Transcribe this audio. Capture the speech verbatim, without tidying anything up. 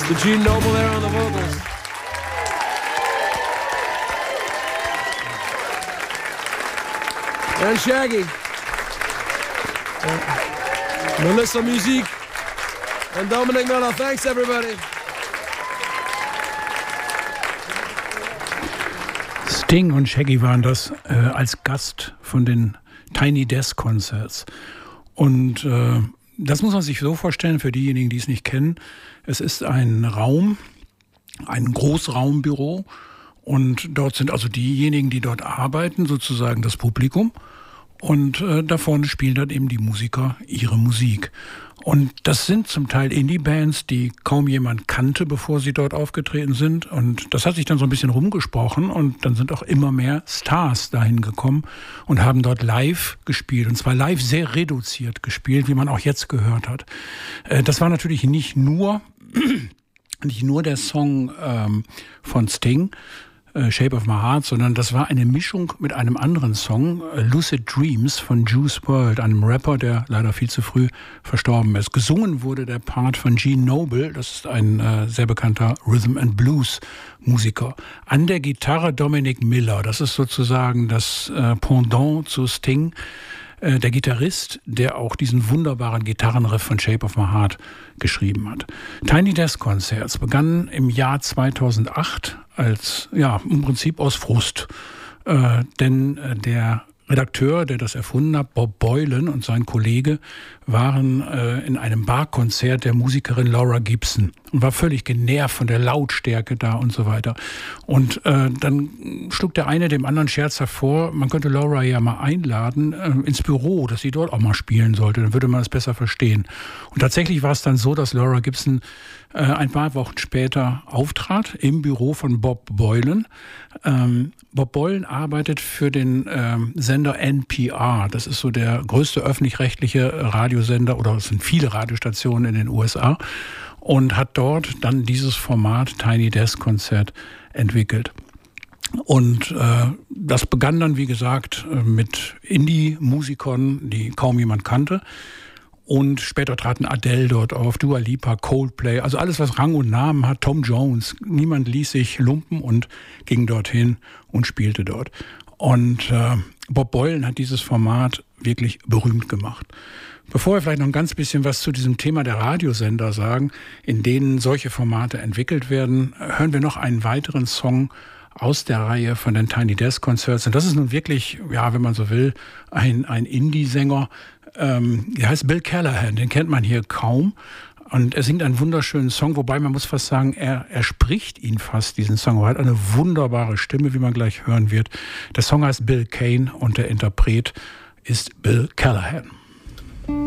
to Gene Noble there on the vocals. And Shaggy. Uh, Melissa Musique. And Dominic Miller. Thanks, everybody. Sting und Shaggy waren das äh, als Gast von den Tiny Desk Concerts. Und äh, das muss man sich so vorstellen, für diejenigen, die es nicht kennen. Es ist ein Raum, ein Großraumbüro. Und dort sind also diejenigen, die dort arbeiten, sozusagen das Publikum. Und äh, da vorne spielen dann eben die Musiker ihre Musik. Und das sind zum Teil Indie-Bands, die kaum jemand kannte, bevor sie dort aufgetreten sind. Und das hat sich dann so ein bisschen rumgesprochen. Und dann sind auch immer mehr Stars dahin gekommen und haben dort live gespielt. Und zwar live sehr reduziert gespielt, wie man auch jetzt gehört hat. Äh, das war natürlich nicht nur, nicht nur der Song ähm, von Sting, Shape of My Heart, sondern das war eine Mischung mit einem anderen Song, Lucid Dreams von Juice world, einem Rapper, der leider viel zu früh verstorben ist. Gesungen wurde der Part von Gene Noble, das ist ein äh, sehr bekannter Rhythm and Blues Musiker. An der Gitarre Dominic Miller, das ist sozusagen das äh, Pendant zu Sting, äh, der Gitarrist, der auch diesen wunderbaren Gitarrenriff von Shape of My Heart geschrieben hat. Tiny Desk Concerts begannen im Jahr zweitausendacht als, ja, im Prinzip aus Frust. Äh, denn äh, der Redakteur, der das erfunden hat, Bob Boylan, und sein Kollege waren äh, in einem Barkonzert der Musikerin Laura Gibson und war völlig genervt von der Lautstärke da und so weiter. Und äh, dann schlug der eine dem anderen scherzhaft vor, man könnte Laura ja mal einladen äh, ins Büro, dass sie dort auch mal spielen sollte, dann würde man es besser verstehen. Und tatsächlich war es dann so, dass Laura Gibson äh, ein paar Wochen später auftrat im Büro von Bob Boylan. Ähm, Bob Boylan arbeitet für den ähm, Sender N P R. Das ist so der größte öffentlich-rechtliche Radiosender, oder es sind viele Radiostationen in den U S A, und hat dort dann dieses Format Tiny Desk Konzert entwickelt. Und äh, das begann dann, wie gesagt, mit Indie-Musikern, die kaum jemand kannte. Und später traten Adele dort auf, Dua Lipa, Coldplay, also alles, was Rang und Namen hat, Tom Jones. Niemand ließ sich lumpen und ging dorthin und spielte dort. Und äh, Bob Boylan hat dieses Format wirklich berühmt gemacht. Bevor wir vielleicht noch ein ganz bisschen was zu diesem Thema der Radiosender sagen, in denen solche Formate entwickelt werden, hören wir noch einen weiteren Song aus der Reihe von den Tiny Desk Concerts. Und das ist nun wirklich, ja, wenn man so will, ein, ein Indie-Sänger. Ähm, der heißt Bill Callahan, den kennt man hier kaum. Und er singt einen wunderschönen Song, wobei man muss fast sagen, er, er spricht ihn fast, diesen Song. Er hat eine wunderbare Stimme, wie man gleich hören wird. Der Song heißt Bill Kane und der Interpret ist Bill Callahan.